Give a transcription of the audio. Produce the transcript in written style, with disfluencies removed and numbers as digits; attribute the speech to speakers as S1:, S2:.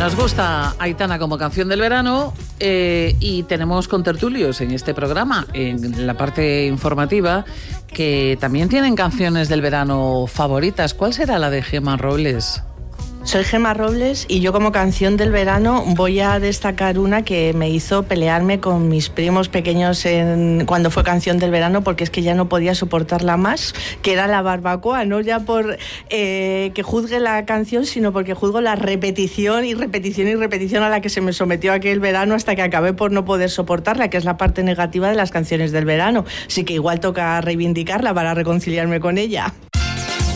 S1: Nos gusta Aitana como canción del verano y tenemos contertulios en este programa, en la parte informativa, que también tienen canciones del verano favoritas. ¿Cuál será la de Gemma Robles?
S2: Soy Gemma Robles y yo como canción del verano voy a destacar una que me hizo pelearme con mis primos pequeños cuando fue canción del verano, porque es que ya no podía soportarla más, que era La Barbacoa, no ya por que juzgue la canción, sino porque juzgo la repetición y repetición y repetición a la que se me sometió aquel verano hasta que acabé por no poder soportarla, que es la parte negativa de las canciones del verano. Así que igual toca reivindicarla para reconciliarme con ella.